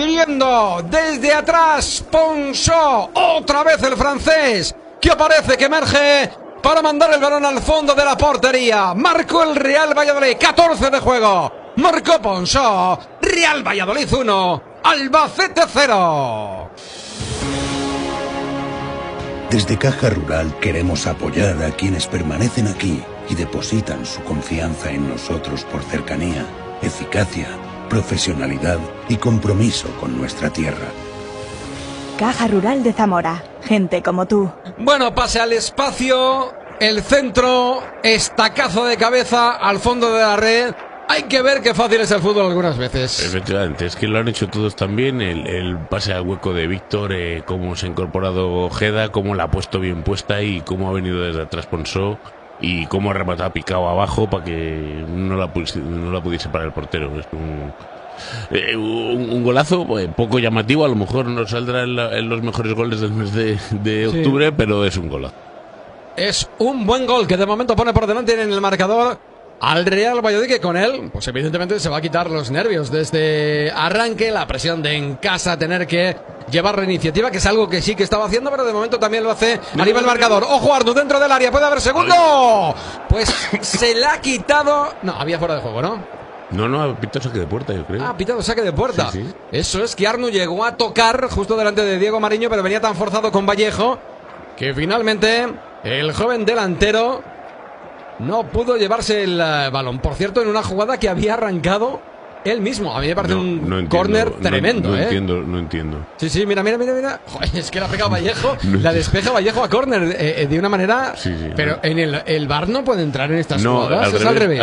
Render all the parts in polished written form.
abriendo desde atrás Ponsó, otra vez el francés, que aparece, que emerge para mandar el balón al fondo de la portería. Marcó el Real Valladolid, 14 de juego, marcó Ponsó. Real Valladolid 1, Albacete 0. Desde Caja Rural queremos apoyar a quienes permanecen aquí y depositan su confianza en nosotros por cercanía, eficacia, profesionalidad y compromiso con nuestra tierra. Caja Rural de Zamora, gente como tú. Bueno, pase al espacio, el centro, estacazo de cabeza al fondo de la red. Hay que ver qué fácil es el fútbol algunas veces. Efectivamente, es que lo han hecho todos también. El pase al hueco de Víctor, cómo se ha incorporado Ojeda, cómo la ha puesto bien puesta y cómo ha venido desde atrás Ponsó y cómo ha rematado picado abajo para que no la pudiese parar el portero. Es un golazo poco llamativo, a lo mejor no saldrá en los mejores goles del mes de octubre, sí, pero es un golazo. Es un buen gol que de momento pone por delante en el marcador al Real Valladolid, que con él, pues evidentemente se va a quitar los nervios desde arranque, la presión de en casa tener que llevar la iniciativa, que es algo que sí que estaba haciendo, pero de momento también lo hace a nivel marcador. Ojo, Arnau dentro del área, puede haber segundo. Pues se la ha quitado. No, había fuera de juego, ¿no? No, ha pitado saque de puerta, yo creo. Ah, pitado saque de puerta. Sí. Eso es que Arnau llegó a tocar justo delante de Diego Mariño, pero venía tan forzado con Vallejo que finalmente el joven delantero no pudo llevarse el balón. Por cierto, en una jugada que había arrancado él mismo. A mí me parece un córner tremendo. No entiendo. Sí, mira. Joder, es que la pega Vallejo, la despeja Vallejo a córner de una manera. Sí, pero en el VAR no puede entrar en estas jugadas. Es al revés.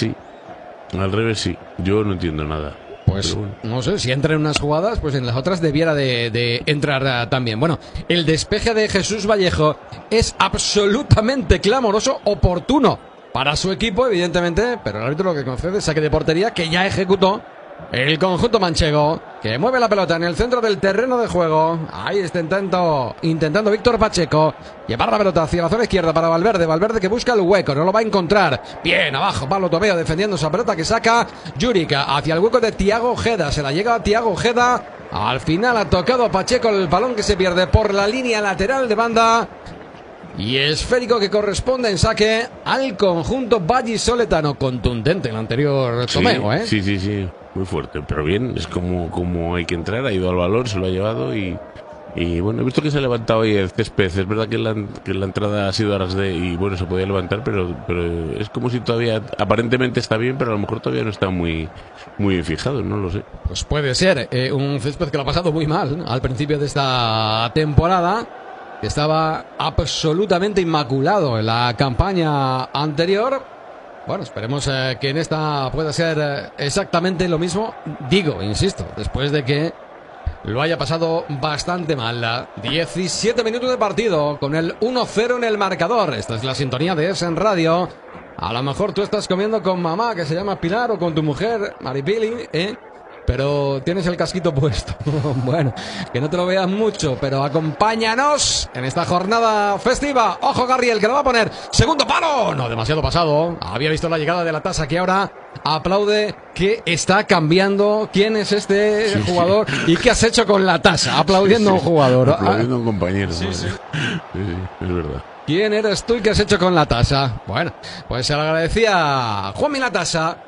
Al revés sí. Yo no entiendo nada. Pues bueno, no sé, si entra en unas jugadas, pues en las otras debiera de entrar también. Bueno, el despeje de Jesús Vallejo es absolutamente clamoroso, oportuno para su equipo, evidentemente, pero el árbitro lo que concede es saque de portería que ya ejecutó el conjunto manchego, que mueve la pelota en el centro del terreno de juego. Ahí está intentando Víctor Pacheco llevar la pelota hacia la zona izquierda para Valverde que busca el hueco, no lo va a encontrar. Bien, abajo, Pablo Tobeo defendiendo esa pelota que saca Yurica hacia el hueco de Thiago Ojeda. Se la llega a Thiago Ojeda. Al final ha tocado Pacheco el balón que se pierde por la línea lateral de banda. Y esférico que corresponde en saque al conjunto vallisoletano. Contundente el anterior Tomeo, ¿eh? Sí. Muy fuerte, pero bien, es como hay que entrar. Ha ido al balón, se lo ha llevado y bueno, he visto que se ha levantado ahí el césped. Es verdad que la entrada ha sido a ras de y bueno, se podía levantar, pero es como si todavía aparentemente está bien, pero a lo mejor todavía no está muy bien fijado, no lo sé. Pues puede ser un césped que lo ha pasado muy mal al principio de esta temporada, que estaba absolutamente inmaculado en la campaña anterior. Bueno, esperemos que en esta pueda ser exactamente lo mismo. Insisto, después de que lo haya pasado bastante mal. 17 minutos de partido con el 1-0 en el marcador. Esta es la sintonía de Es en Radio. A lo mejor tú estás comiendo con mamá, que se llama Pilar, o con tu mujer, Maripili, pero tienes el casquito puesto. Bueno, que no te lo veas mucho, pero acompáñanos en esta jornada festiva. Ojo, Garriel, que lo va a poner. Segundo palo. No, demasiado pasado. Había visto la llegada de la tasa, que ahora aplaude. ¿Qué está cambiando? ¿Quién es este jugador? ¿Y qué has hecho con la tasa? Aplaudiendo a un jugador. Aplaudiendo a un compañero. Sí, es verdad. ¿Quién eres tú y qué has hecho con la tasa? Bueno, pues se le agradecía Juanmi la tasa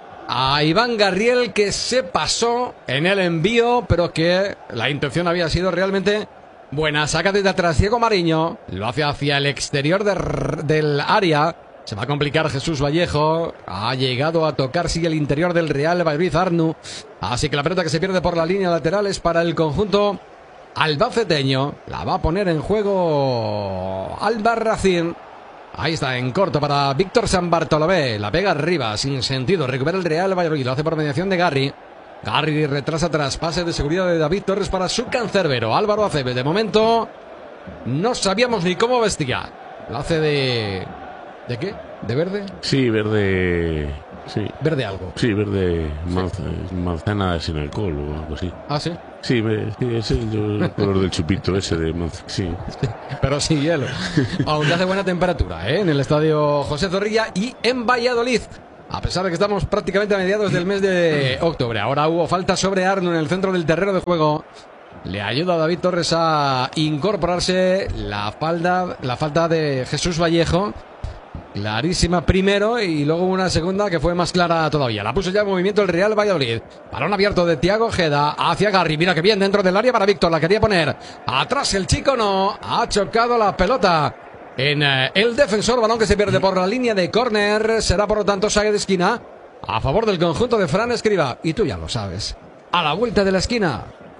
a Iván Garriel, que se pasó en el envío, pero que la intención había sido realmente buena. Saca desde atrás Diego Mariño, lo hace hacia el exterior del área. Se va a complicar Jesús Vallejo. Ha llegado a tocar, sigue el interior del Real Valladolid, Arnau. Así que la pelota que se pierde por la línea lateral es para el conjunto albaceteño. La va a poner en juego Albarracín. Ahí está, en corto para Víctor San Bartolomé. La pega arriba, sin sentido. Recupera el Real Valladolid. Lo hace por mediación de Garri. Garri retrasa tras pase de seguridad de David Torres para su cancerbero, Álvaro Acebe. De momento, no sabíamos ni cómo vestía. Lo hace ¿de qué? ¿De verde? Sí, verde. Sí. ¿Verde algo? Sí, verde manzana sin alcohol o algo así. ¿Ah, sí? Sí, es el color del chupito ese de manzana, sí. Pero sin hielo. Aunque hace buena temperatura, en el estadio José Zorrilla y en Valladolid. a pesar de que estamos prácticamente a mediados del mes de octubre. Ahora hubo falta sobre Arnu en el centro del terreno de juego. Le ayuda a David Torres a incorporarse. La falta de Jesús Vallejo. Clarísima primero y luego una segunda que fue más clara todavía. La puso ya en movimiento el Real Valladolid. Balón abierto de Thiago Ojeda hacia Garri. Mira que bien dentro del área para Víctor. La quería poner atrás el chico, no. Ha chocado la pelota en el defensor. Balón que se pierde por la línea de córner. Será por lo tanto saque de esquina a favor del conjunto de Fran Escribá. Y tú ya lo sabes. A la vuelta de la esquina.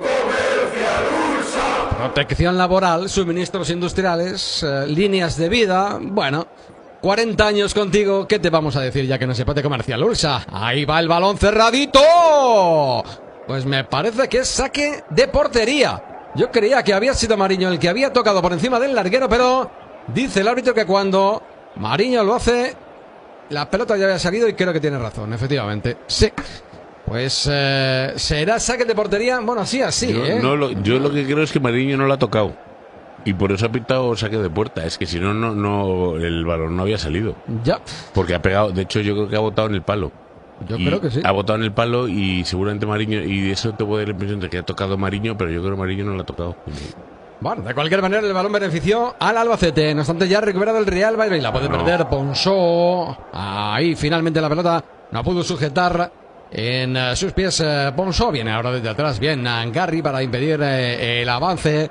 Protección laboral, suministros industriales, líneas de vida. Bueno, 40 años contigo, ¿qué te vamos a decir ya que no se puede comercial? Ursa, ahí va el balón cerradito. Pues me parece que es saque de portería. Yo creía que había sido Mariño el que había tocado por encima del larguero, pero dice el árbitro que cuando Mariño lo hace, la pelota ya había salido y creo que tiene razón, efectivamente. Sí. Pues será saque de portería, bueno, así, yo lo que creo es que Mariño no lo ha tocado. Y por eso ha pitado saque de puerta. Es que si no, el balón no había salido. Ya. Porque ha pegado, de hecho yo creo que ha botado en el palo. Yo creo que sí. Ha botado en el palo y seguramente Mariño, y eso te puede dar la impresión de que ha tocado Mariño, pero yo creo que Mariño no lo ha tocado. Bueno, de cualquier manera el balón benefició al Albacete. No obstante, ya ha recuperado el Real Valladolid. La puede perder Ponsó. Ahí finalmente la pelota no pudo sujetar en sus pies Ponsó. Viene ahora desde atrás bien Garri para impedir el avance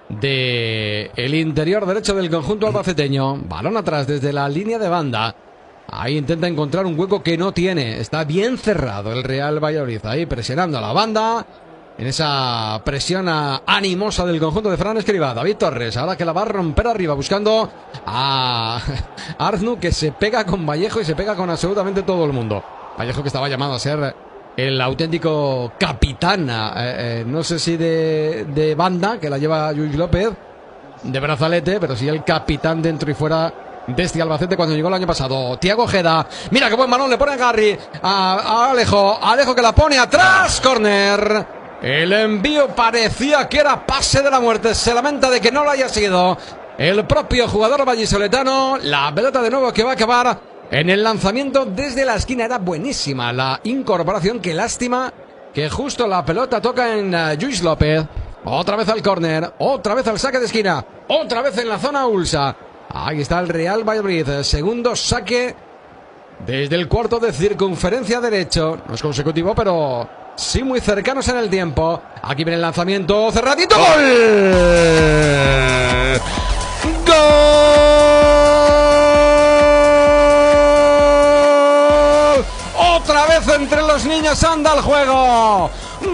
de el interior derecho del conjunto albaceteño. Balón atrás desde la línea de banda. Ahí intenta encontrar un hueco que no tiene. Está bien cerrado el Real Valladolid. Ahí presionando a la banda. En esa presión animosa del conjunto de Fran Escribá. David Torres, ahora que la va a romper arriba, buscando a Arnu, que se pega con Vallejo y se pega con absolutamente todo el mundo. Vallejo que estaba llamado a ser el auténtico capitán, no sé si de banda, que la lleva Lluís López, de brazalete, pero sí el capitán dentro y fuera de este Albacete cuando llegó el año pasado. Thiago Ojeda, mira qué buen balón, le pone a Garri, a Alejo que la pone atrás, córner. El envío parecía que era pase de la muerte, se lamenta de que no lo haya sido el propio jugador vallisoletano. La pelota de nuevo que va a acabar en el lanzamiento desde la esquina. Era buenísima la incorporación. Qué lástima que justo la pelota toca en Lluís López. Otra vez al córner, otra vez al saque de esquina, otra vez en la zona Ulsa. Ahí está el Real Valladolid. Segundo saque desde el cuarto de circunferencia derecho. No es consecutivo, pero sí muy cercanos en el tiempo. Aquí viene el lanzamiento cerradito. ¡Gol! ¡Gol! Otra vez entre los niños anda el juego.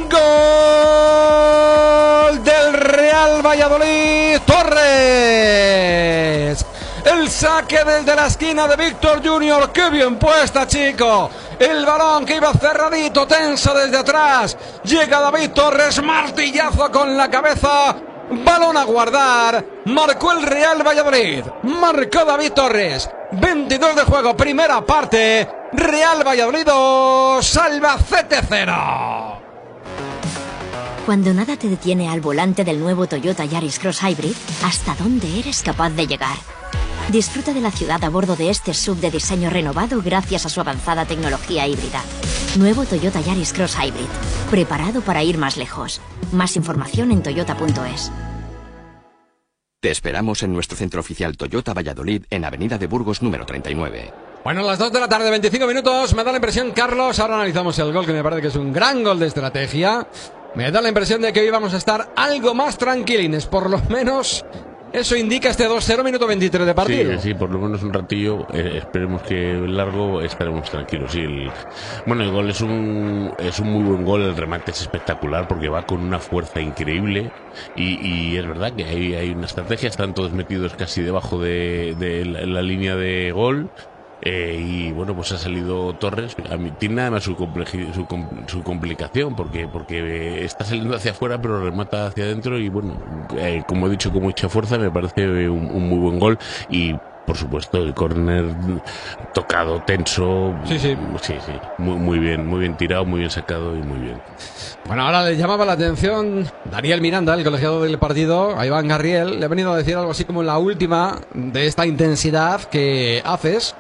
Gol del Real Valladolid. Torres. El saque desde la esquina de Víctor Junior. ¡Qué bien puesta, chico! El balón que iba cerradito, tenso desde atrás. Llega David Torres, martillazo con la cabeza. Balón a guardar. Marcó el Real Valladolid. Marcó David Torres. 22 de juego, primera parte. Real Valladolid 2, Albacete 0. Cuando nada te detiene al volante del nuevo Toyota Yaris Cross Hybrid, ¿hasta dónde eres capaz de llegar? Disfruta de la ciudad a bordo de este SUV de diseño renovado gracias a su avanzada tecnología híbrida. Nuevo Toyota Yaris Cross Hybrid, preparado para ir más lejos. Más información en toyota.es. Te esperamos en nuestro centro oficial Toyota Valladolid en Avenida de Burgos número 39. Bueno, las 2 de la tarde, 25 minutos. Me da la impresión, Carlos, ahora analizamos el gol, que me parece que es un gran gol de estrategia. Me da la impresión de que hoy vamos a estar algo más tranquilines, por lo menos. Eso indica este 2-0, minuto 23 de partido. Sí, por lo menos un ratillo. Esperemos que largo, estaremos tranquilos. Sí, el gol es un muy buen gol. El remate es espectacular porque va con una fuerza increíble. Y es verdad que hay una estrategia. Están todos metidos casi debajo de la línea de gol. Y bueno, pues ha salido Torres. A mí tiene nada más su complicación porque está saliendo hacia afuera pero remata hacia adentro y bueno, como he dicho, con mucha fuerza. Me parece un muy buen gol. Y por supuesto el córner tocado, tenso. Sí. Muy bien tirado, muy bien sacado y muy bien. Bueno, ahora le llamaba la atención Daniel Miranda, el colegiado del partido, a Iván Garriel. Le ha venido a decir algo así como: la última de esta intensidad que haces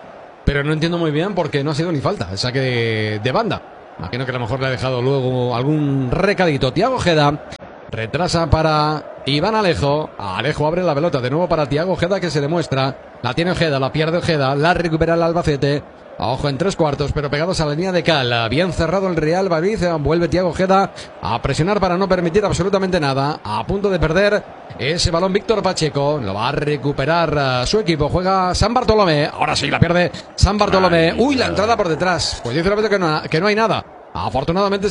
pero no entiendo muy bien por qué no ha sido ni falta el saque de banda. Imagino que a lo mejor le ha dejado luego algún recadito. Thiago Ojeda retrasa para Iván Alejo. Alejo abre la pelota de nuevo para Thiago Ojeda, que se demuestra. La tiene Ojeda, la pierde Ojeda, la recupera el Albacete. Ojo en 3/4, pero pegados a la línea de cal. Bien cerrado el Real Madrid. Vuelve Thiago Ojeda a presionar para no permitir absolutamente nada. A punto de perder ese balón Víctor Pacheco. Lo va a recuperar su equipo. Juega San Bartolomé. Ahora sí la pierde San Bartolomé. Uy, la entrada por detrás. Pues dice el árbitro que no hay nada. Afortunadamente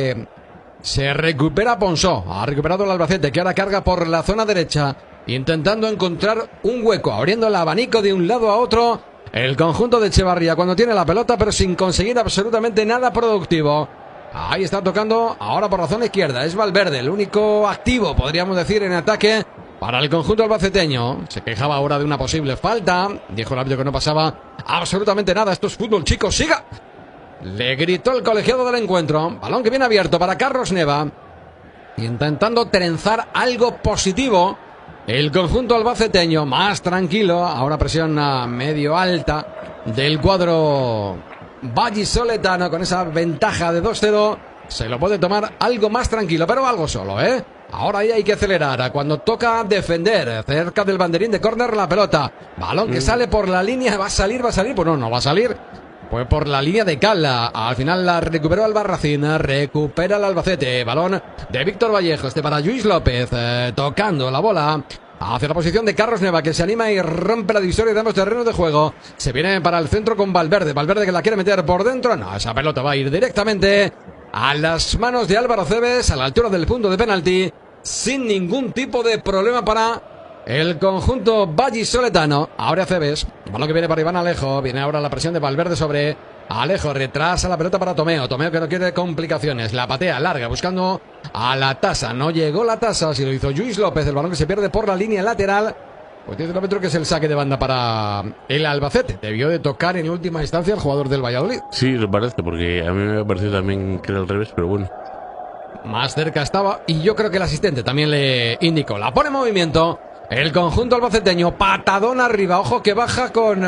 se recupera Ponsó. Ha recuperado el Albacete, que ahora carga por la zona derecha, intentando encontrar un hueco, abriendo el abanico de un lado a otro. El conjunto de Echevarría cuando tiene la pelota, pero sin conseguir absolutamente nada productivo. Ahí está tocando ahora por la zona izquierda. Es Valverde, el único activo, podríamos decir, en ataque para el conjunto albaceteño. Se quejaba ahora de una posible falta. Dijo el árbitro que no pasaba absolutamente nada. Esto es fútbol, chicos. ¡Siga! Le gritó el colegiado del encuentro. Balón que viene abierto para Carlos Neva. Intentando trenzar algo positivo. El conjunto albaceteño más tranquilo. Ahora presión medio alta del cuadro vallisoletano, con esa ventaja de 2-0. Se lo puede tomar algo más tranquilo, pero algo solo, ¿eh? Ahora ahí hay que acelerar. Cuando toca defender cerca del banderín de córner la pelota. Balón que sale por la línea. ¿Va a salir? Pues no va a salir. Pues por la línea de Cala. Al final la recuperó Albarracín. Recupera el Albacete. Balón de Víctor Vallejo. Para Lluís López. Tocando la bola hacia la posición de Carlos Neva, que se anima y rompe la divisoria de ambos terrenos de juego. Se viene para el centro con Valverde. Valverde que la quiere meter por dentro. No, esa pelota va a ir directamente a las manos de Álvaro Cebes, a la altura del punto de penalti, sin ningún tipo de problema para el conjunto vallisoletano. Ahora Cebes, balón que viene para Iván Alejo. Viene ahora la presión de Valverde sobre Alejo. Retrasa la pelota para Tomeo. Tomeo que no quiere complicaciones. La patea larga buscando a la tasa. No llegó la tasa. Si lo hizo Lluís López. El balón que se pierde por la línea lateral. Pues 10 kilómetros, que es el saque de banda para el Albacete. Debió de tocar en última instancia el jugador del Valladolid. Sí, me parece, porque a mí me ha parecido también que era al revés, pero bueno. Más cerca estaba, y yo creo que el asistente también le indicó. La pone en movimiento el conjunto albaceteño. Patadón arriba. Ojo que baja con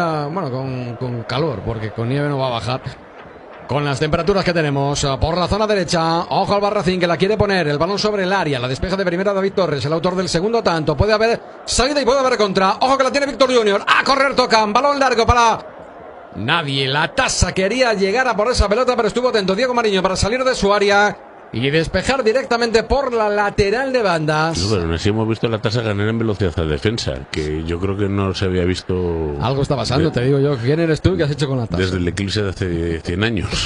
calor, porque con nieve no va a bajar. Con las temperaturas que tenemos por la zona derecha. Ojo al Barracín, que la quiere poner. El balón sobre el área. La despeja de primera David Torres, el autor del segundo tanto. Puede haber salida y puede haber contra. Ojo que la tiene Víctor Junior. A correr tocan. Balón largo para nadie. La tasa quería llegar a por esa pelota, pero estuvo atento Diego Mariño para salir de su área y despejar directamente por la lateral de bandas. No, pero aún así hemos visto la tasa ganar en velocidad de defensa, que yo creo que no se había visto. Algo está pasando, te digo yo. ¿Quién eres tú y qué has hecho con la tasa? Desde el eclipse de hace 100 años.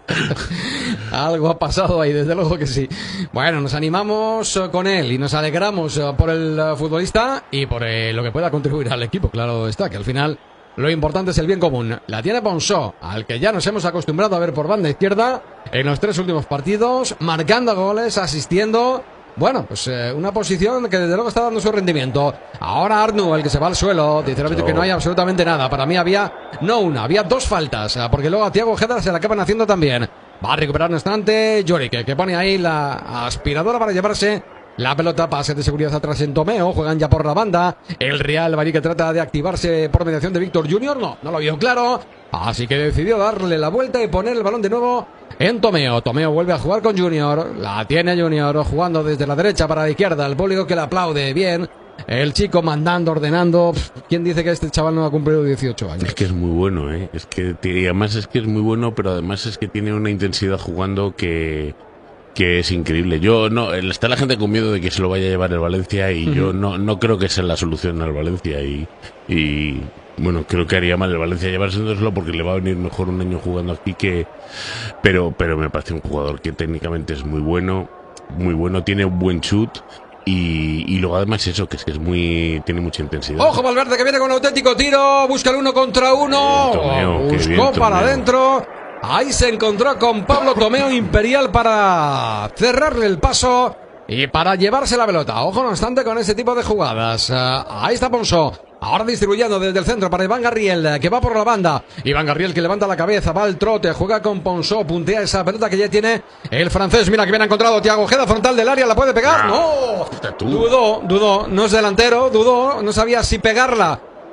Algo ha pasado ahí, desde luego que sí. Bueno, nos animamos con él y nos alegramos por el futbolista y por lo que pueda contribuir al equipo. Claro está, que al final lo importante es el bien común. La tiene Ponsó, al que ya nos hemos acostumbrado a ver por banda izquierda en los 3 últimos partidos, marcando goles, asistiendo. Bueno, pues una posición que desde luego está dando su rendimiento. Ahora Arnu, el que se va al suelo. Dice el árbitro que no hay absolutamente nada. Para mí había dos faltas, porque luego a Thiago Ojeda se la acaban haciendo también. Va a recuperar, no obstante, Yorick, que pone ahí la aspiradora para llevarse la pelota. Pase de seguridad atrás en Tomeo. Juegan ya por la banda. El Real Madrid, que trata de activarse por mediación de Víctor Junior. No lo vio claro. Así que decidió darle la vuelta y poner el balón de nuevo en Tomeo. Tomeo vuelve a jugar con Junior. La tiene Junior jugando desde la derecha para la izquierda. El público que le aplaude bien. El chico mandando, ordenando. ¿Quién dice que este chaval no ha cumplido 18 años? Es que es muy bueno, ¿eh? Y además es que es muy bueno, pero además es que tiene una intensidad jugando que es increíble. Está la gente con miedo de que se lo vaya a llevar el Valencia, y yo no creo que sea la solución al Valencia, y bueno, creo que haría mal el Valencia llevárselo, porque le va a venir mejor un año jugando aquí pero me parece un jugador que técnicamente es muy bueno, tiene un buen chut. Y luego además eso, que es tiene mucha intensidad. Ojo Valverde, que viene con un auténtico tiro. Busca el 1 contra 1. Buscó para adentro. Ahí se encontró con Pablo Tomeo, Imperial, para cerrarle el paso y para llevarse la pelota. Ojo, no obstante, con ese tipo de jugadas. Ahí está Ponsó. Ahora distribuyendo desde el centro para Iván Garriel, que va por la banda. Iván Garriel, que levanta la cabeza, va al trote, juega con Ponsó, puntea esa pelota que ya tiene el francés. Mira que bien ha encontrado Thiago Ojeda, frontal del área, ¿la puede pegar? ¡No! Dudó, no es delantero, dudó, no sabía si pegarla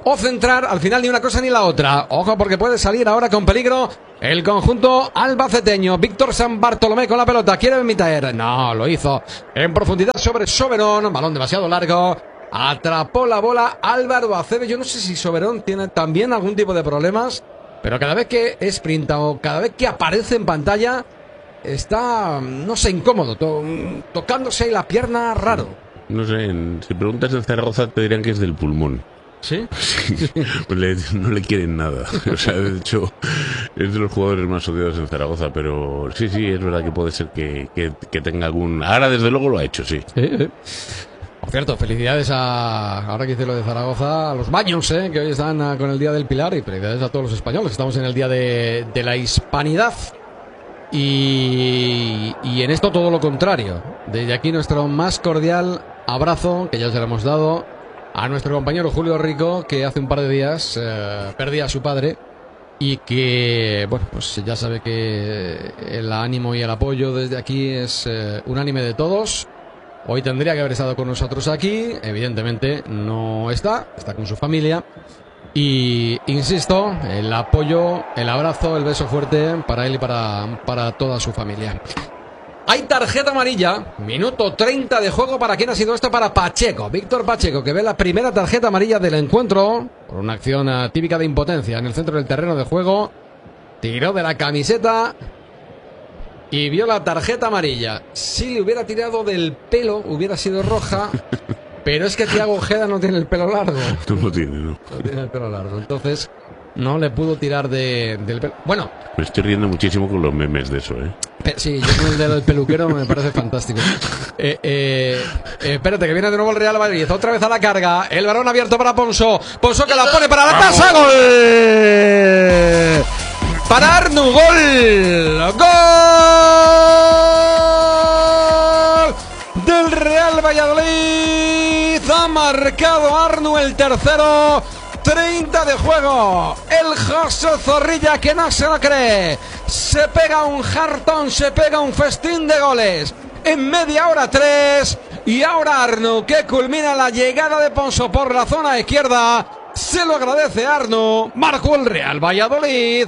o centrar. Al final ni una cosa ni la otra. Ojo porque puede salir ahora con peligro el conjunto albaceteño. Víctor San Bartolomé con la pelota. Quiere meter. No, lo hizo en profundidad sobre Soberón. Balón demasiado largo. Atrapó la bola Álvaro Aceves. Yo no sé si Soberón tiene también algún tipo de problemas, pero cada vez que sprinta o cada vez que aparece en pantalla está, no sé, incómodo, tocándose la pierna raro. No sé, si preguntas en Zaragoza te dirán que es del pulmón. ¿Sí? Sí, pues no le quieren nada. O sea, de hecho, es de los jugadores más odiados en Zaragoza, pero sí, es verdad que puede ser que tenga algún... Ahora, desde luego, lo ha hecho, sí. Por cierto, felicidades ahora que hice lo de Zaragoza, a los baños, que hoy están con el Día del Pilar, y felicidades a todos los españoles. Estamos en el Día de la Hispanidad. Y en esto todo lo contrario. Desde aquí nuestro más cordial abrazo, que ya se lo hemos dado, a nuestro compañero Julio Rico, que hace un par de días perdía a su padre y que, bueno, pues ya sabe que el ánimo y el apoyo desde aquí es unánime de todos. Hoy tendría que haber estado con nosotros aquí, evidentemente no está con su familia. Y insisto, el apoyo, el abrazo, el beso fuerte para él y para toda su familia. Hay tarjeta amarilla, minuto 30 de juego. ¿Para quién ha sido esto? Para Pacheco, Víctor Pacheco, que ve la primera tarjeta amarilla del encuentro por una acción típica de impotencia en el centro del terreno de juego. Tiró de la camiseta y vio la tarjeta amarilla. Si le hubiera tirado del pelo, hubiera sido roja. Pero es que Thiago Ojeda no tiene el pelo largo. No lo tiene, ¿no? No tiene el pelo largo. Entonces, no le pudo tirar del pelo. Bueno. Me estoy riendo muchísimo con los memes de eso, Sí, yo con el dedo del peluquero me parece fantástico. Espérate, que viene de nuevo el Real Madrid. Otra vez a la carga. El balón abierto para Ponso. Ponso que la pone para la casa. ¡Gol! Para Arnu. ¡Gol! ¡Gol! Del Real Valladolid. Ha marcado Arnu el tercero. 30 de juego. El José Zorrilla, que no se lo cree. Se pega un jartón, se pega un festín de goles. En media hora 3. Y ahora Arnu, que culmina la llegada de Ponso por la zona izquierda. Se lo agradece Arnu. Marcó el Real Valladolid.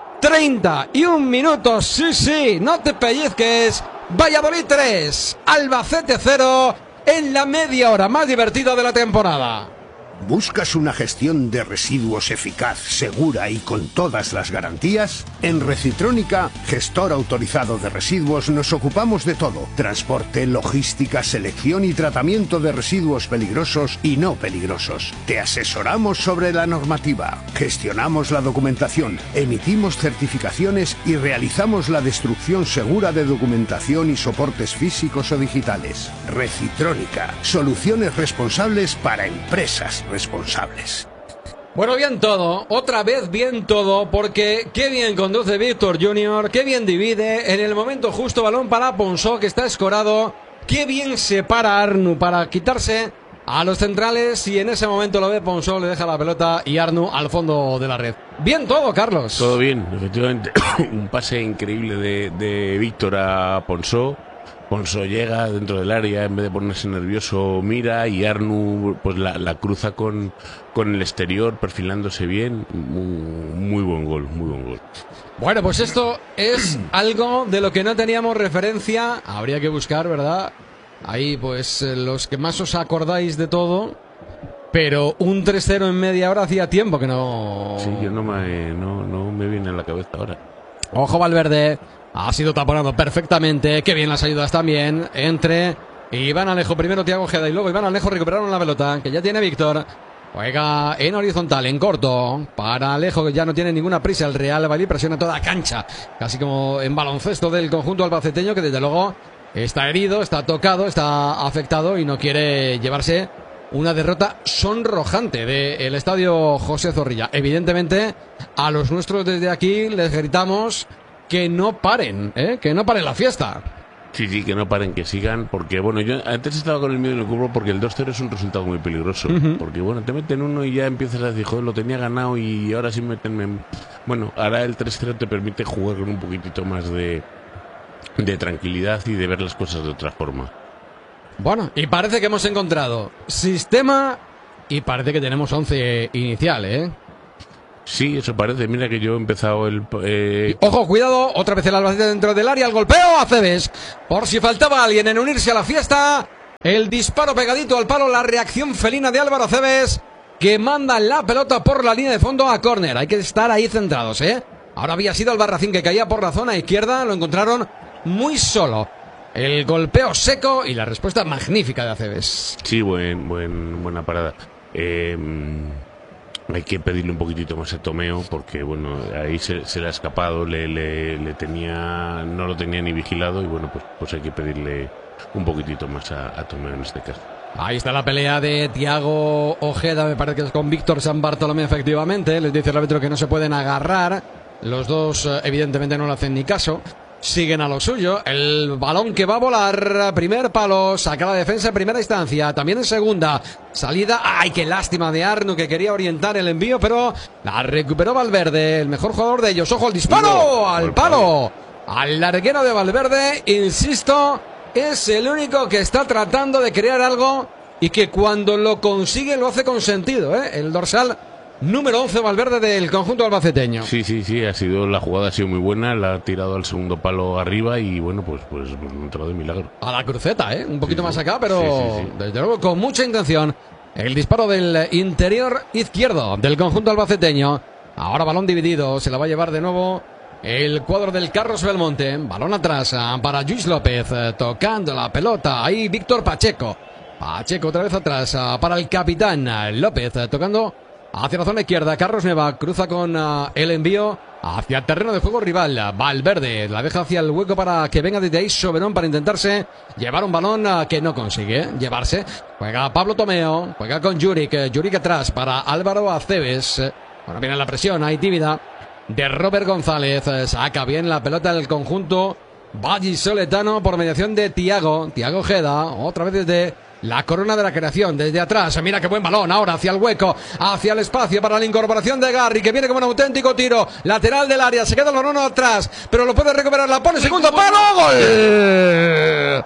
31 minutos. Sí, no te pellizques. Valladolid 3. Albacete 0. En la media hora más divertida de la temporada. ¿Buscas una gestión de residuos eficaz, segura y con todas las garantías? En Recitrónica, gestor autorizado de residuos, nos ocupamos de todo: transporte, logística, selección y tratamiento de residuos peligrosos y no peligrosos. Te asesoramos sobre la normativa, gestionamos la documentación, emitimos certificaciones y realizamos la destrucción segura de documentación y soportes físicos o digitales. Recitrónica, soluciones responsables para empresas responsables. Bueno, bien todo, otra vez bien todo, porque qué bien conduce Víctor Junior, qué bien divide, en el momento justo balón para Ponso, que está escorado, qué bien se para Arnu para quitarse a los centrales, y en ese momento lo ve Ponso, le deja la pelota y Arnu al fondo de la red. Bien todo, Carlos. Todo bien, efectivamente. Un pase increíble de Víctor a Ponso. Ponso llega dentro del área, en vez de ponerse nervioso mira, y Arnu pues la cruza con el exterior, perfilándose bien. Muy buen gol, muy buen gol. Bueno, pues esto es algo de lo que no teníamos referencia. Habría que buscar, ¿verdad? Ahí pues los que más os acordáis de todo. Pero un 3-0 en media hora hacía tiempo que no... Sí, yo no me viene a la cabeza ahora. Ojo Valverde. Ha sido taponado perfectamente. Qué bien las ayudas también. Entre Iván Alejo, primero Thiago Ojeda y luego Iván Alejo recuperaron la pelota, que ya tiene Víctor. Juega en horizontal, en corto. Para Alejo, que ya no tiene ninguna prisa. El Real Valladolid presiona toda cancha. Casi como en baloncesto del conjunto albaceteño, que desde luego está herido, está tocado, está afectado y no quiere llevarse una derrota sonrojante del estadio José Zorrilla. Evidentemente, a los nuestros desde aquí les gritamos que no paren, que no paren la fiesta. Sí, que no paren, que sigan, porque bueno, yo antes estaba con el miedo en el cubo porque el 2-0 es un resultado muy peligroso, porque bueno, te meten uno y ya empiezas a decir, joder, lo tenía ganado y ahora sí metenme... Bueno, ahora el 3-0 te permite jugar con un poquitito más de tranquilidad y de ver las cosas de otra forma. Bueno, y parece que hemos encontrado sistema Y parece que tenemos 11 inicial, ¿eh? Sí, eso parece. Mira que yo he empezado Ojo, cuidado, otra vez el Albacete dentro del área, el golpeo a Cebes. Por si faltaba alguien en unirse a la fiesta, el disparo pegadito al palo, la reacción felina de Álvaro Cebes, que manda la pelota por la línea de fondo a córner. Hay que estar ahí centrados, ¿eh? Ahora había sido Albarracín que caía por la zona izquierda, lo encontraron muy solo. El golpeo seco y la respuesta magnífica de Acebes. Sí, buena parada. Hay que pedirle un poquitito más a Tomeo porque bueno, ahí se le ha escapado, no lo tenía ni vigilado y bueno, pues hay que pedirle un poquitito más a Tomeo en este caso. Ahí está la pelea de Tiago Ojeda, me parece que es con Víctor San Bartolomé, efectivamente. Les dice el árbitro que no se pueden agarrar. Los dos evidentemente no le hacen ni caso. Siguen a lo suyo. El balón que va a volar. Primer palo. Saca la defensa en primera instancia. También en segunda. Salida. ¡Ay, qué lástima de Arnu, que quería orientar el envío! Pero la recuperó Valverde. El mejor jugador de ellos. ¡Ojo, el disparo! No, ¡Al palo! Al larguero de Valverde. Insisto, es el único que está tratando de crear algo. Y que cuando lo consigue lo hace con sentido, ¿eh? El dorsal número 11 Valverde del conjunto albaceteño. Sí, la jugada ha sido muy buena, la ha tirado al segundo palo arriba y bueno, pues no entró de milagro. A la cruceta, un poquito más acá, pero desde luego con mucha intención. El disparo del interior izquierdo del conjunto albaceteño. Ahora balón dividido, se la va a llevar de nuevo el cuadro del Carlos Belmonte. Balón atrás para Lluís López, tocando la pelota. Ahí Víctor Pacheco. Pacheco otra vez atrás para el capitán López, tocando hacia la zona izquierda. Carlos Neva cruza con el envío hacia el terreno de juego rival. Valverde la deja hacia el hueco para que venga desde ahí Soberón para intentarse llevar un balón que no consigue llevarse. Juega Pablo Tomeo, juega con Juric. Juric atrás para Álvaro Acebes. Bueno, viene la presión ahí tímida de Robert González. Saca bien la pelota del conjunto vallisoletano por mediación de Tiago Ojeda. Otra vez desde la corona de la creación, desde atrás. Mira qué buen balón ahora hacia el hueco, hacia el espacio para la incorporación de Garri, que viene como un auténtico tiro lateral del área. Se queda el balón atrás, pero lo puede recuperar, la pone, segundo palo. ¡Gol!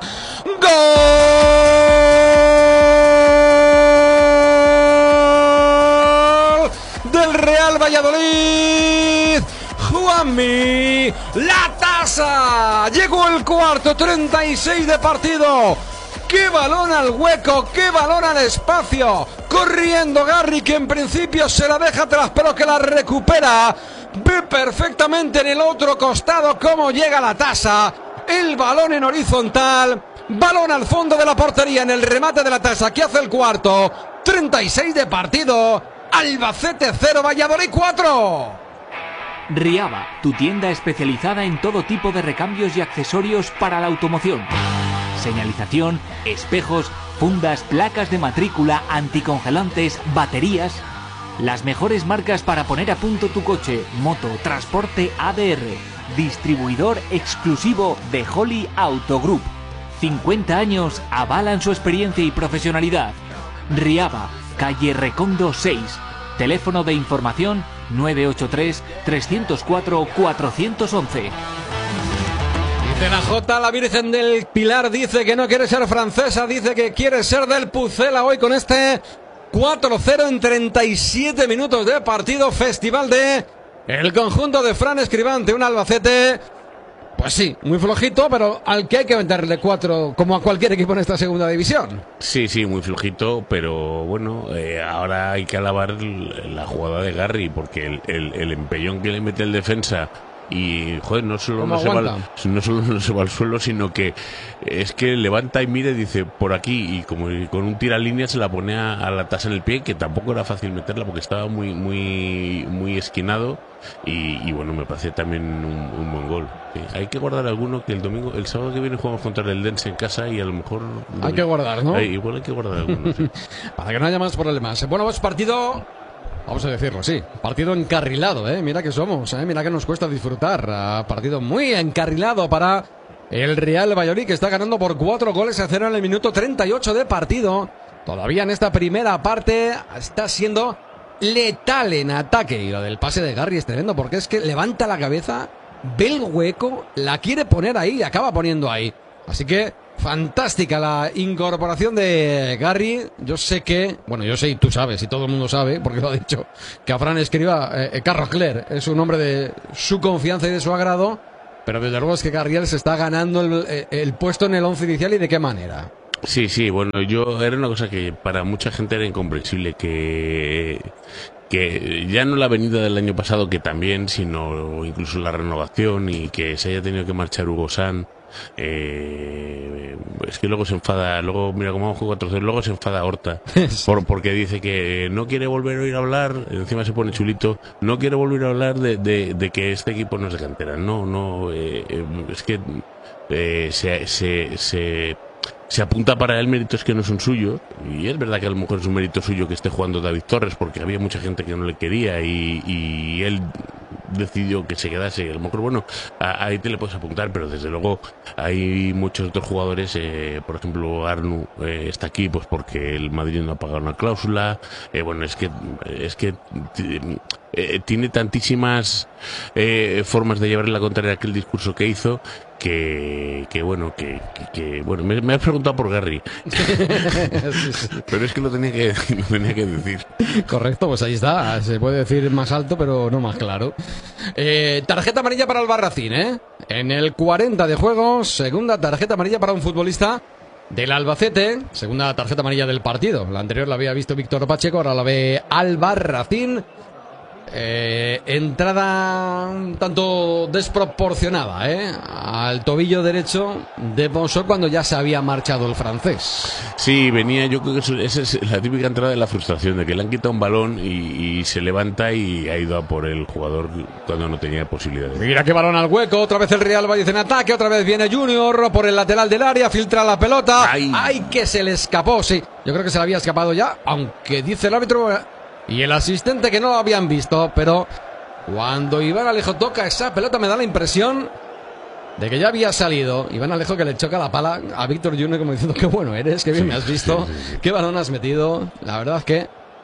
¡Gol del Real Valladolid! Juanmi, la tasa. Llegó el cuarto, 36 de partido. ¡Qué balón al hueco! ¡Qué balón al espacio! Corriendo Garri, que en principio se la deja atrás, pero que la recupera. Ve perfectamente en el otro costado cómo llega la tasa. El balón en horizontal. Balón al fondo de la portería en el remate de la tasa. ¿Qué hace el cuarto? 36 de partido. Albacete 0, Valladolid 4. Riaba, tu tienda especializada en todo tipo de recambios y accesorios para la automoción. Señalización, espejos, fundas, placas de matrícula, anticongelantes, baterías. Las mejores marcas para poner a punto tu coche, moto, transporte ADR. Distribuidor exclusivo de Holly Auto Group. 50 años avalan su experiencia y profesionalidad. Riaba, calle Recondo 6. Teléfono de información 983 304 411. De la J, la Virgen del Pilar dice que no quiere ser francesa, dice que quiere ser del Pucela hoy con este 4-0 en 37 minutos de partido. Festival de el conjunto de Fran Escribante, un Albacete, pues sí, muy flojito, pero al que hay que meterle 4 como a cualquier equipo en esta segunda división. Sí, muy flojito, pero bueno, ahora hay que alabar la jugada de Garri, porque el empellón que le mete el defensa. Y, joder, no solo no se va al suelo, sino que es que levanta y mira y dice por aquí, y como con un tiralínea se la pone a la tasa en el pie, que tampoco era fácil meterla porque estaba muy esquinado. Y bueno, me parece también un buen gol. Sí, hay que guardar alguno, que el sábado que viene jugamos contra el Dense en casa y a lo mejor hay que guardar, ¿no? Igual hay que guardar alguno, sí. Para que no haya más problemas. Bueno, pues partido, vamos a decirlo, sí, partido encarrilado, mira que somos, mira que nos cuesta disfrutar. Partido muy encarrilado para el Real Valladolid, que está ganando por 4-0 en el minuto 38 de partido. Todavía en esta primera parte está siendo letal en ataque, y lo del pase de Garri es tremendo, porque es que levanta la cabeza, ve el hueco, la quiere poner ahí y acaba poniendo ahí. Así que fantástica la incorporación de Garry. Yo sé y tú sabes, y todo el mundo sabe, porque lo ha dicho, que a Fran Escriba, Carlos Cler es un hombre de su confianza y de su agrado, pero desde luego es que Garriel se está ganando el puesto en el 11 inicial, y de qué manera. Sí, bueno, era una cosa que para mucha gente era incomprensible, que ya no la venida del año pasado, que también, sino incluso la renovación, y que se haya tenido que marchar Hugo San. Es que luego se enfada, mira cómo juega 4-0, luego se enfada Horta porque dice que no quiere volver a oír hablar, encima se pone chulito, no quiere volver a hablar de que este equipo no es de cantera. Es que se apunta para él méritos que no son suyos, y es verdad que a lo mejor es un mérito suyo que esté jugando David Torres, porque había mucha gente que no le quería y él decidió que se quedase. A lo mejor, bueno, ahí te le puedes apuntar, pero desde luego hay muchos otros jugadores, por ejemplo Arnu está aquí pues porque el Madrid no ha pagado una cláusula. Es que tiene tantísimas formas de llevarle la contraria a aquel discurso que hizo, que me has preguntado por Garry. Sí. Pero es que lo tenía que decir. Correcto, pues ahí está. Se puede decir más alto, pero no más claro. Tarjeta amarilla para Albarracín, en el 40 de juego. Segunda tarjeta amarilla para un futbolista del Albacete. Segunda tarjeta amarilla del partido. La anterior la había visto Víctor Pacheco, ahora la ve Albarracín. Entrada un tanto desproporcionada al tobillo derecho de Ponsor cuando ya se había marchado el francés. Sí, venía, yo creo que esa es la típica entrada de la frustración, de que le han quitado un balón y se levanta y ha ido a por el jugador cuando no tenía posibilidades. Mira qué balón al hueco, otra vez el Real Valladolid en ataque, otra vez viene Junior por el lateral del área, filtra la pelota. ¡Ay, que se le escapó! Sí, yo creo que se le había escapado ya, aunque dice el árbitro y el asistente que no lo habían visto, pero cuando Iván Alejo toca esa pelota me da la impresión de que ya había salido. Iván Alejo, que le choca la pala a Víctor Junior como diciendo: qué bueno eres, qué bien me has visto, qué balón has metido. La verdad es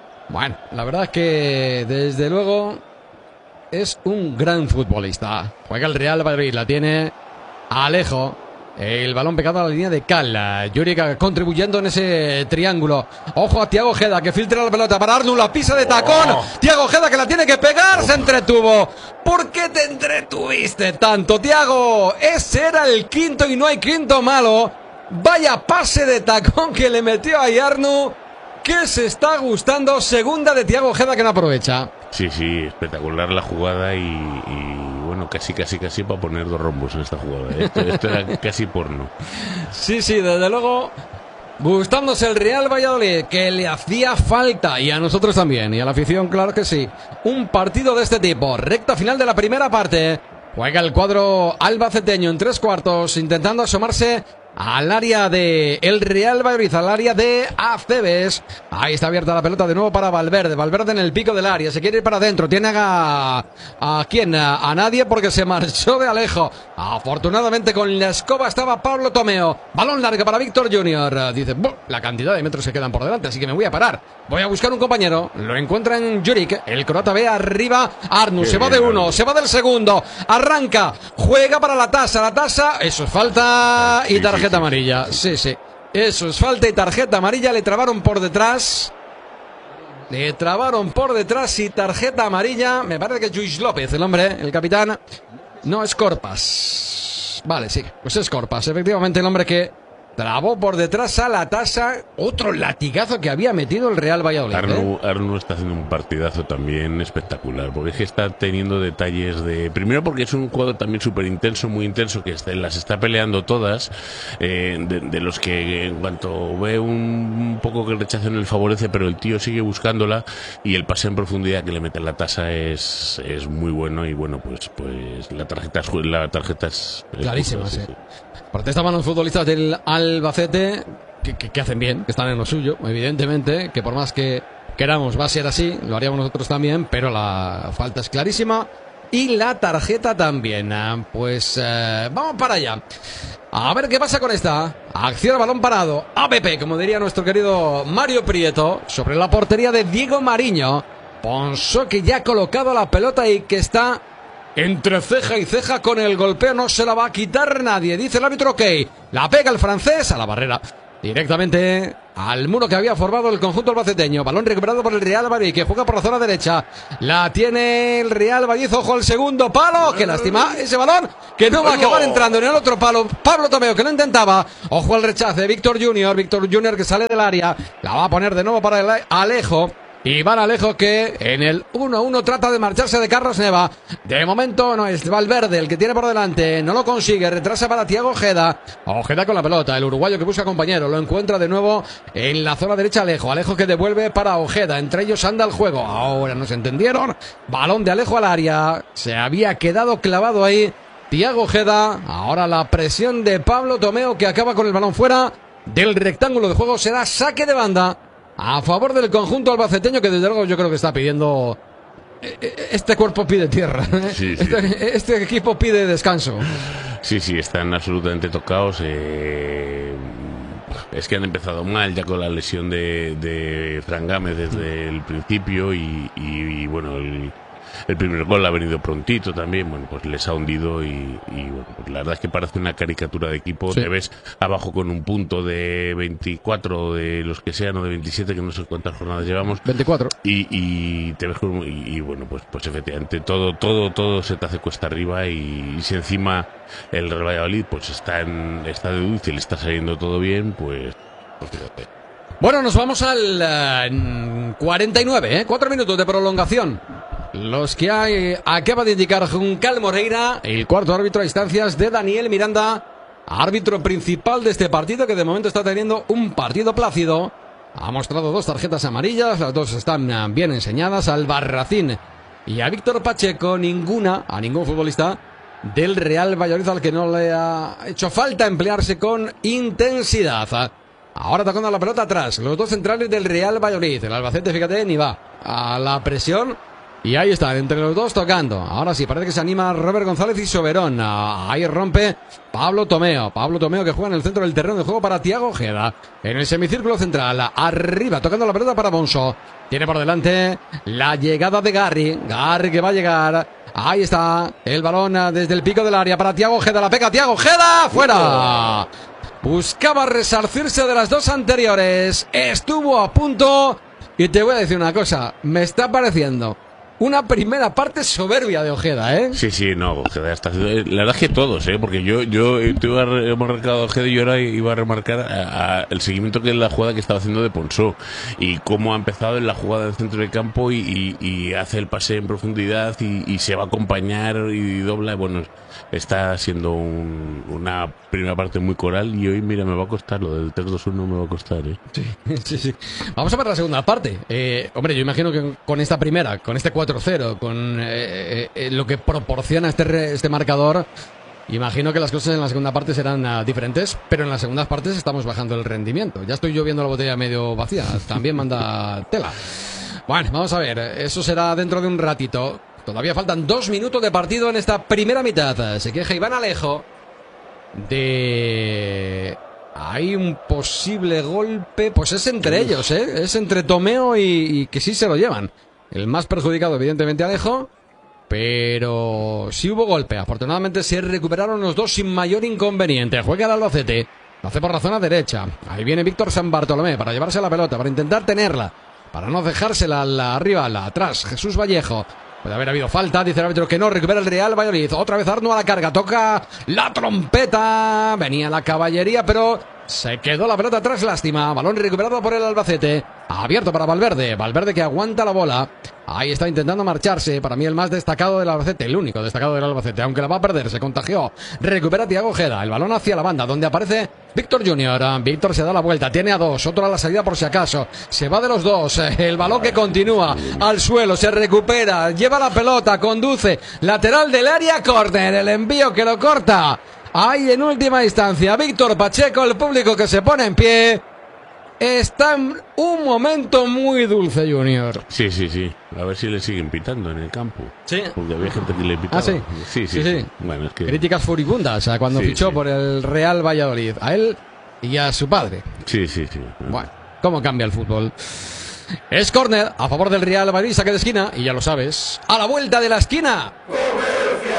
que desde luego es un gran futbolista. Juega el Real Valladolid, la tiene Alejo. El balón pegado a la línea de Cal. Juric contribuyendo en ese triángulo. Ojo a Thiago Ojeda, que filtra la pelota para Arnu, la pisa de tacón. Thiago Ojeda, que la tiene que pegar, se entretuvo. ¿Por qué te entretuviste tanto, Thiago? Ese era el quinto y no hay quinto malo. Vaya pase de tacón que le metió a Arnu, que se está gustando. Segunda de Thiago Ojeda, que no aprovecha. Sí, espectacular la jugada y bueno, casi para poner 2 rombos en esta jugada. Esto era casi porno. Sí, desde luego, gustándose el Real Valladolid, que le hacía falta, y a nosotros también, y a la afición, claro que sí, un partido de este tipo. Recta final de la primera parte. Juega el cuadro albaceteño en 3/4, intentando asomarse al área de el Real Valladolid, al área de Acebes. Ahí está abierta la pelota de nuevo para Valverde. Valverde en el pico del área, se quiere ir para adentro. Tiene a quién, a nadie, porque se marchó de Alejo. Afortunadamente con la escoba estaba Pablo Tomeo. Balón largo para Víctor Junior. Dice: la cantidad de metros que quedan por delante, así que me voy a parar. Voy a buscar un compañero. Lo encuentra en Juric. El croata ve arriba. Arnu se va de uno, se va del segundo. Arranca, juega para la tasa. Eso es falta y tarjeta amarilla. Sí. Eso es falta y tarjeta amarilla. Le trabaron por detrás y tarjeta amarilla. Me parece que es Luis López, el hombre, el capitán. No, es Corpas. Vale, sí, pues es Corpas. Efectivamente, el hombre que trabó por detrás a la tasa. Otro latigazo que había metido el Real Valladolid. Arnu está haciendo un partidazo también espectacular, porque es que está teniendo detalles de... Primero porque es un jugador también súper intenso, muy intenso, que las está peleando todas, de los que en cuanto ve un poco que el rechazo no le favorece, pero el tío sigue buscándola, y el pase en profundidad que le mete en la tasa es muy bueno, y bueno, pues la tarjeta es clarísima, sí. Protestaban los futbolistas del Albacete, que hacen bien, que están en lo suyo, evidentemente, que por más que queramos va a ser así, lo haríamos nosotros también, pero la falta es clarísima y la tarjeta también. Pues vamos para allá. A ver qué pasa con esta acción a balón parado. ABP, como diría nuestro querido Mario Prieto, sobre la portería de Diego Mariño. Ponsó, que ya ha colocado la pelota y que está entre ceja y ceja con el golpeo, no se la va a quitar nadie, dice el árbitro ok, la pega el francés a la barrera, directamente al muro que había formado el conjunto albaceteño. Balón recuperado por el Real Valladolid, que juega por la zona derecha. La tiene el Real Valladolid. Ojo al segundo palo. Qué lástima ese balón, que no va a acabar entrando en el otro palo. Pablo Tomeo, que lo intentaba. Ojo al rechace. Víctor Junior que sale del área. La va a poner de nuevo para el Alejo. Iván Alejo, que en el 1-1 trata de marcharse de Carlos Neva. De momento no es Valverde el que tiene por delante. No lo consigue. Retrasa para Thiago Ojeda. Ojeda con la pelota. El uruguayo que busca compañero. Lo encuentra de nuevo en la zona derecha Alejo. Alejo que devuelve para Ojeda. Entre ellos anda el juego. Ahora no se entendieron. Balón de Alejo al área. Se había quedado clavado ahí Thiago Ojeda. Ahora la presión de Pablo Tomeo, que acaba con el balón fuera del rectángulo de juego. Será saque de banda a favor del conjunto albaceteño, que desde luego yo creo que está pidiendo... Este cuerpo pide tierra. Sí, sí. Este equipo pide descanso. Sí, están absolutamente tocados. Es que han empezado mal ya con la lesión de Fran Gámez desde el principio y bueno, el primer gol ha venido prontito también, bueno, pues les ha hundido y bueno, pues la verdad es que parece una caricatura de equipo. Sí. Te ves abajo con un punto de 24 de los que sean, o de 27, que no sé cuántas jornadas llevamos. 24. Y te ves con, y bueno, pues efectivamente todo se te hace cuesta arriba y si encima el Real Valladolid pues está de dulce y le está saliendo todo bien, pues fíjate. Bueno, nos vamos al 49, 4 minutos de prolongación. Los que acaba de indicar Juncal Moreira, el cuarto árbitro a instancias de Daniel Miranda, árbitro principal de este partido, que de momento está teniendo un partido plácido. Ha mostrado 2 tarjetas amarillas, las 2 están bien enseñadas al Barracín y a Víctor Pacheco, a ningún futbolista del Real Valladolid al que no le ha hecho falta emplearse con intensidad. Ahora tocando la pelota atrás, los 2 centrales del Real Valladolid. El Albacete, fíjate, ni va a la presión. Y ahí están, entre los 2 tocando. Ahora sí, parece que se anima Robert González y Soberón. Ahí rompe Pablo Tomeo. Pablo Tomeo, que juega en el centro del terreno de juego para Thiago Ojeda. En el semicírculo central, arriba, tocando la pelota para Bonso. Tiene por delante la llegada de Garry. Garry que va a llegar. Ahí está, el balón desde el pico del área para Thiago Ojeda. La pega Thiago Ojeda, fuera. Buscaba resarcirse de las 2 anteriores. Estuvo a punto. Y te voy a decir una cosa, me está pareciendo una primera parte soberbia de Ojeda, ¿eh? Sí, no, Ojeda está haciendo... La verdad es que todos, porque yo te iba a remarcar a Ojeda y yo ahora iba a remarcar el seguimiento que es la jugada que estaba haciendo de Ponsó y cómo ha empezado en la jugada del centro de campo y hace el pase en profundidad y se va a acompañar y dobla. Bueno, está siendo una primera parte muy coral y hoy, mira, me va a costar, lo del 3-2-1 me va a costar, Sí. Vamos a ver la segunda parte. Hombre, yo imagino que con esta primera, con este 4-0, con lo que proporciona este marcador, imagino que las cosas en la segunda parte serán diferentes, pero en las segundas partes estamos bajando el rendimiento. Ya estoy yo viendo la botella medio vacía, también manda tela. Bueno, vamos a ver, eso será dentro de un ratito. Todavía faltan 2 minutos de partido en esta primera mitad. Se queja Iván Alejo de... Hay un posible golpe, pues es entre ellos, es entre Tomeo y que sí se lo llevan. El más perjudicado, evidentemente, Alejo, pero sí hubo golpe. Afortunadamente se recuperaron los 2 sin mayor inconveniente. Juega el Albacete, lo hace por la zona derecha. Ahí viene Víctor San Bartolomé para llevarse la pelota, para intentar tenerla, para no dejársela arriba, atrás. Jesús Vallejo. Puede haber habido falta, dice el árbitro que no, recupera el Real Valladolid. Otra vez Arno a la carga, toca la trompeta. Venía la caballería, pero se quedó la pelota atrás, lástima. Balón recuperado por el Albacete. Abierto para Valverde. Valverde que aguanta la bola. Ahí está intentando marcharse. Para mí el más destacado del Albacete, el único destacado del Albacete, aunque la va a perder, se contagió. Recupera Thiago Ojeda. El balón hacia la banda, donde aparece Víctor Junior. Víctor se da la vuelta, tiene a 2, otro a la salida por si acaso. Se va de los 2. El balón que continúa al suelo, se recupera, lleva la pelota, conduce. Lateral del área, córner. El envío que lo corta. Ahí en última instancia, Víctor Pacheco, el público que se pone en pie. Está en un momento muy dulce, Junior. Sí. A ver si le siguen pitando en el campo. Sí. Porque había gente que le pitaba. Sí. Bueno, es que... Críticas furibundas cuando fichó por el Real Valladolid. A él y a su padre. Sí. Bueno, ¿cómo cambia el fútbol? Es córner a favor del Real Valladolid, saque de esquina. Y ya lo sabes, a la vuelta de la esquina.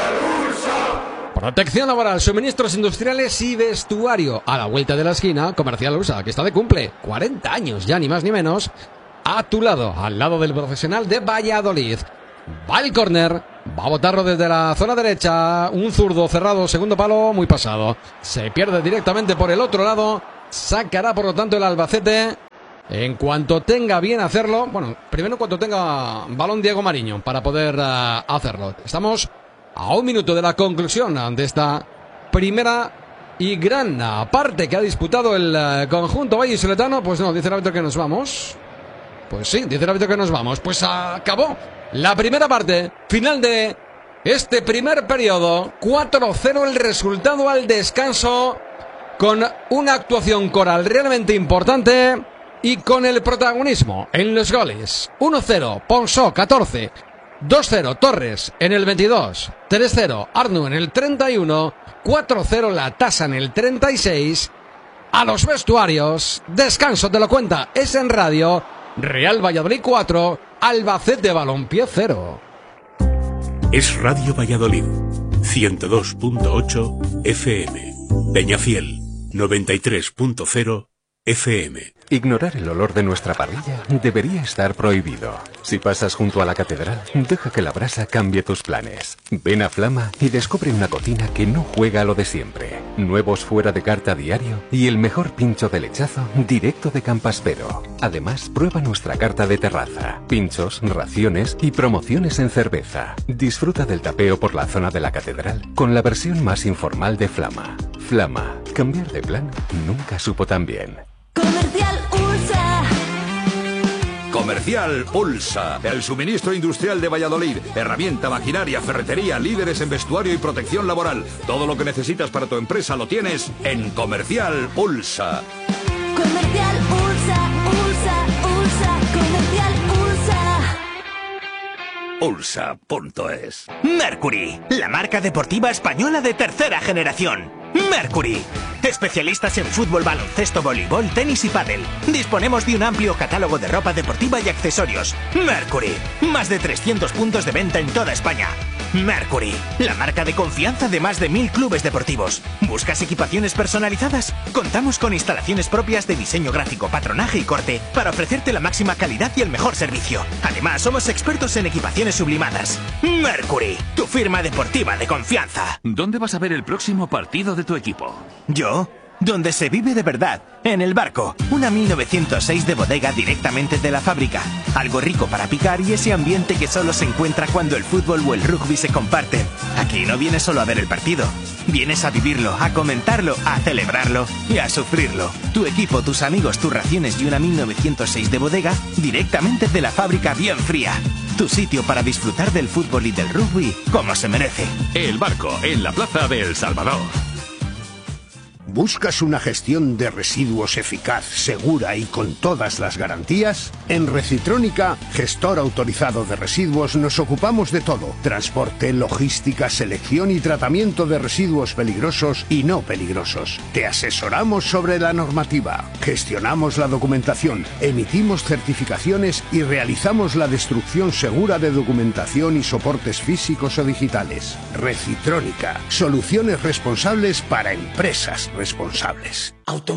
Protección laboral, suministros industriales y vestuario. A la vuelta de la esquina, Comercial Ulsa, que está de cumple. 40 años, ya ni más ni menos. A tu lado, al lado del profesional de Valladolid. Va el córner, va a botarlo desde la zona derecha. Un zurdo cerrado, segundo palo, muy pasado. Se pierde directamente por el otro lado. Sacará, por lo tanto, el Albacete. En cuanto tenga bien hacerlo. Bueno, primero en cuanto tenga balón Diego Mariño para poder hacerlo. Estamos a un minuto de la conclusión de esta primera y gran parte que ha disputado el conjunto vallisoletano. Pues no, dice el árbitro que nos vamos. Pues sí, dice el árbitro que nos vamos. Pues acabó la primera parte, final de este primer periodo. 4-0 el resultado al descanso, con una actuación coral realmente importante y con el protagonismo en los goles. 1-0 Ponsó, 14. 2-0 Torres en el 22. 3-0 Arnu en el 31. 4-0 La Tasa en el 36. A los vestuarios, descanso, te lo cuenta, es en radio. Real Valladolid 4, Albacete Balompié 0. Es Radio Valladolid, 102.8 FM. Peñafiel, 93.0 FM. Ignorar el olor de nuestra parrilla debería estar prohibido. Si pasas junto a la catedral, deja que la brasa cambie tus planes. Ven a Flama y descubre una cocina que no juega a lo de siempre. Nuevos fuera de carta diario y el mejor pincho de lechazo directo de Campaspero. Además, prueba nuestra carta de terraza, pinchos, raciones y promociones en cerveza. Disfruta del tapeo por la zona de la catedral con la versión más informal de Flama. Flama, cambiar de plan nunca supo tan bien. Comercial Ulsa. Comercial Ulsa, el suministro industrial de Valladolid. Herramienta, maquinaria, ferretería, líderes en vestuario y protección laboral. Todo lo que necesitas para tu empresa lo tienes en Comercial Ulsa. Comercial Ulsa, Ulsa, Ulsa, Comercial Ulsa. Ulsa.es. Mercury, la marca deportiva española de tercera generación. Mercury, especialistas en fútbol, baloncesto, voleibol, tenis y pádel. Disponemos de un amplio catálogo de ropa deportiva y accesorios. Mercury, más de 300 puntos de venta en toda España. Mercury, la marca de confianza de más de 1000 clubes deportivos. ¿Buscas equipaciones personalizadas? Contamos con instalaciones propias de diseño gráfico, patronaje y corte para ofrecerte la máxima calidad y el mejor servicio. Además, somos expertos en equipaciones sublimadas. Mercury, tu firma deportiva de confianza. ¿Dónde vas a ver el próximo partido de tu equipo? ¿Yo? Donde se vive de verdad, en El Barco, una 1906 de bodega directamente de la fábrica. Algo rico para picar y ese ambiente que solo se encuentra cuando el fútbol o el rugby se comparten. Aquí no vienes solo a ver el partido, vienes a vivirlo, a comentarlo, a celebrarlo y a sufrirlo. Tu equipo, tus amigos, tus raciones y una 1906 de bodega directamente de la fábrica bien fría. Tu sitio para disfrutar del fútbol y del rugby como se merece. El Barco, en la plaza de El Salvador. ¿Buscas una gestión de residuos eficaz, segura y con todas las garantías? En Recitrónica, gestor autorizado de residuos, nos ocupamos de todo. Transporte, logística, selección y tratamiento de residuos peligrosos y no peligrosos. Te asesoramos sobre la normativa, gestionamos la documentación, emitimos certificaciones y realizamos la destrucción segura de documentación y soportes físicos o digitales. Recitrónica, soluciones responsables para empresas responsables.